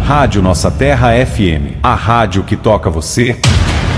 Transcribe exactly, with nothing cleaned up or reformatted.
Rádio Nossa Terra F M, a rádio que toca você